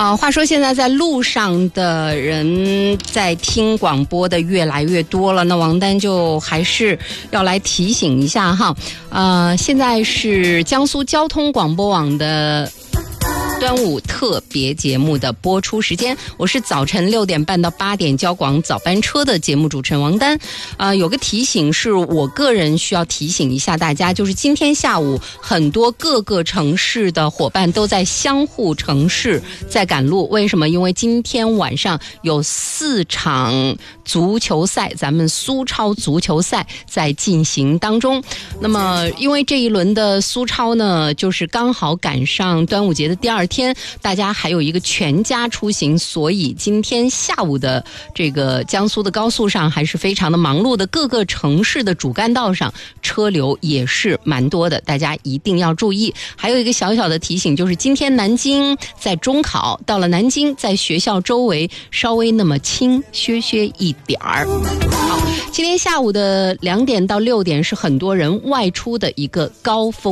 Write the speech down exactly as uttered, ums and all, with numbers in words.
呃，话说现在在路上的人在听广播的越来越多了，那王丹就还是要来提醒一下哈，呃，现在是江苏交通广播网的端午特别节目的播出时间，我是早晨六点半到八点交广早班车的节目主持人王丹。呃，有个提醒是我个人需要提醒一下大家，就是今天下午很多各个城市的伙伴都在相互城市在赶路，为什么？因为今天晚上有四场足球赛，咱们苏超足球赛在进行当中。那么因为这一轮的苏超呢，就是刚好赶上端午节的第二天，大家还有一个全家出行，所以今天下午的这个江苏的高速上还是非常的忙碌的，各个城市的主干道上车流也是蛮多的，大家一定要注意。还有一个小小的提醒，就是今天南京在中考，到了南京在学校周围稍微那么轻削削一点儿。好，今天下午的两点到六点是很多人外出的一个高峰